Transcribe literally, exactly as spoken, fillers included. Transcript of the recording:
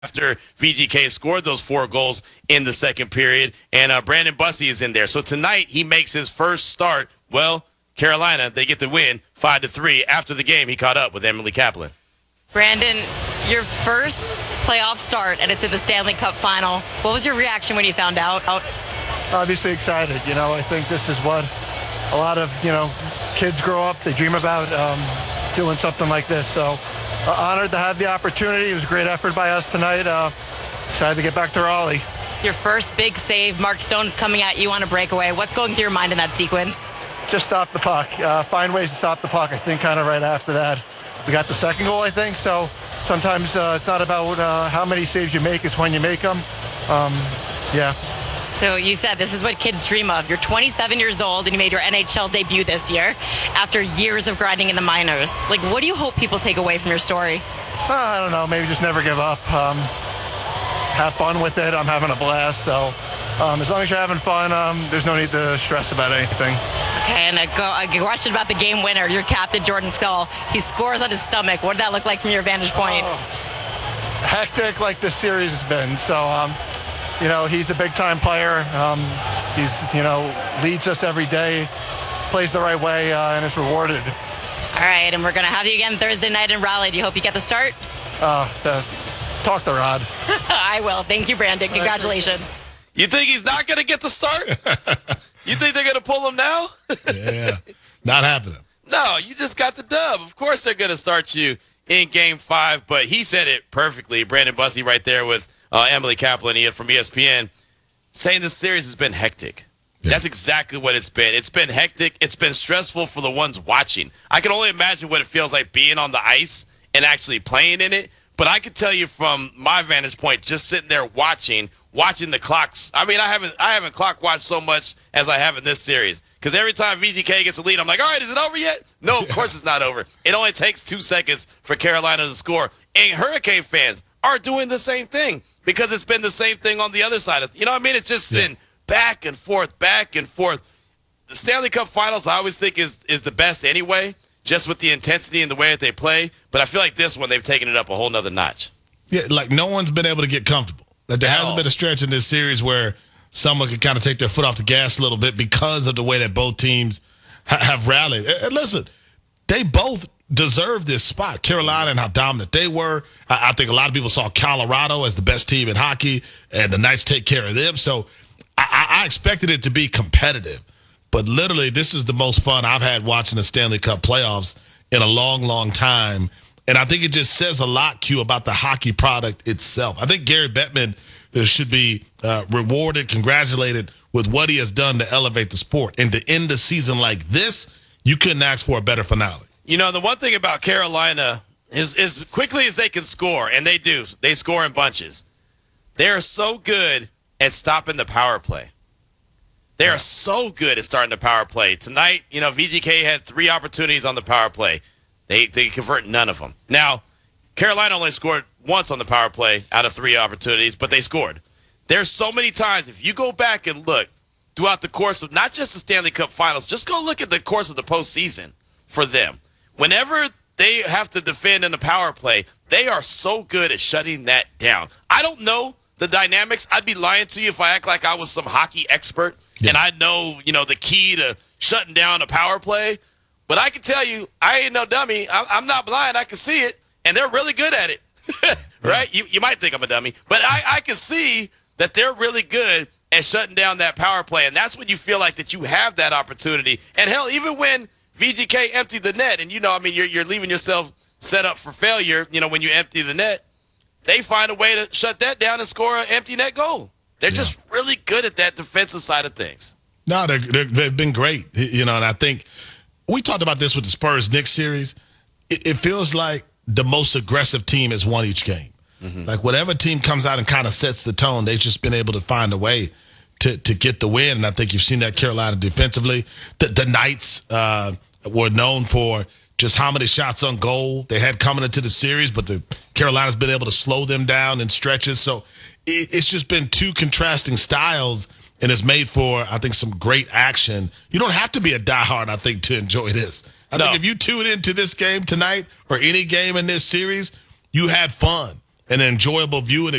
after V G K scored those four goals in the second period. And uh, Brandon Bussey is in there. So tonight he makes his first start. Well, Carolina, they get the win five to three. After the game, he caught up with Emily Kaplan. Brandon, your first playoff start, and it's in the Stanley Cup final. What was your reaction when you found out? Obviously excited. You know, I think this is what a lot of, you know, kids grow up, they dream about um, doing something like this. So uh, honored to have the opportunity. It was a great effort by us tonight. Uh, excited to get back to Raleigh. Your first big save, Mark Stone's coming at you on a breakaway. What's going through your mind in that sequence? Just stop the puck. Uh, find ways to stop the puck. I think kind of right after that, we got the second goal, I think. So sometimes uh, it's not about uh, how many saves you make, it's when you make them. Um, yeah. So you said this is what kids dream of. You're twenty-seven years old and you made your N H L debut this year after years of grinding in the minors. Like, what do you hope people take away from your story? Uh, I don't know. Maybe just never give up. Um, have fun with it. I'm having a blast. So um, as long as you're having fun, um, there's no need to stress about anything. Okay, and a, go, a question about the game winner, your captain, Jordan Skull. He scores on his stomach. What did that look like from your vantage point? Oh, hectic like this series has been. So, um, you know, he's a big-time player. Um, he's, you know, leads us every day, plays the right way, uh, and is rewarded. All right, and we're going to have you again Thursday night in Raleigh. Do you hope you get the start? Uh, uh, talk to Rod. I will. Thank you, Brandon. Congratulations. You think he's not going to get the start? You think they're going to pull him now? Yeah, not happening. No, you just got the dub. Of course they're going to start you in game five, but he said it perfectly. Brandon Bussey right there with uh, Emily Kaplan from E S P N saying this series has been hectic. Yeah. That's exactly what it's been. It's been hectic. It's been stressful for the ones watching. I can only imagine what it feels like being on the ice and actually playing in it, but I can tell you from my vantage point, just sitting there watching, watching the clocks. I mean, I haven't I haven't clock watched so much as I have in this series. Because every time V G K gets a lead, I'm like, all right, is it over yet? No, of course it's not over. It only takes two seconds for Carolina to score. And Hurricane fans are doing the same thing because it's been the same thing on the other side. of You know what I mean? It's just yeah. been back and forth, back and forth. The Stanley Cup Finals I always think is is the best anyway, just with the intensity and the way that they play. But I feel like this one, they've taken it up a whole nother notch. Yeah, like no one's been able to get comfortable. Like there hasn't been a stretch in this series where someone could kind of take their foot off the gas a little bit because of the way that both teams ha- have rallied. And listen, they both deserve this spot. Carolina and how dominant they were. I-, I think a lot of people saw Colorado as the best team in hockey, and the Knights take care of them. So I, I expected it to be competitive. But literally, this is the most fun I've had watching the Stanley Cup playoffs in a long, long time. And I think it just says a lot, Q, about the hockey product itself. I think Gary Bettman should be uh, rewarded, congratulated with what he has done to elevate the sport. And to end the season like this, you couldn't ask for a better finale. You know, the one thing about Carolina is as quickly as they can score, and they do, they score in bunches. They are so good at stopping the power play. They are so good at starting the power play. Tonight, you know, V G K had three opportunities on the power play. They they convert none of them. Now, Carolina only scored once on the power play out of three opportunities, but they scored. There's so many times, if you go back and look throughout the course of not just the Stanley Cup Finals, just go look at the course of the postseason for them. Whenever they have to defend in the power play, they are so good at shutting that down. I don't know the dynamics. I'd be lying to you if I act like I was some hockey expert yeah. and I know, you know, the key to shutting down a power play. But I can tell you, I ain't no dummy. I'm not blind. I can see it, and they're really good at it. Right? You you might think I'm a dummy, but I, I can see that they're really good at shutting down that power play, and that's when you feel like that you have that opportunity. And hell, even when V G K emptied the net, and you know, I mean, you're you're leaving yourself set up for failure. You know, when you empty the net, they find a way to shut that down and score an empty net goal. They're yeah. just really good at that defensive side of things. No, they're, they're, they've been great. You know, and I think we talked about this with the Spurs-Knicks series. It, it feels like the most aggressive team has won each game. Mm-hmm. Like whatever team comes out and kind of sets the tone, they've just been able to find a way to to get the win. And I think you've seen that Carolina defensively. The, the Knights uh, were known for just how many shots on goal they had coming into the series, but the Carolina's been able to slow them down in stretches. So it, it's just been two contrasting styles, and it's made for, I think, some great action. You don't have to be a diehard, I think, to enjoy this. I no. think if you tune into this game tonight or any game in this series, you had fun. an enjoyable viewing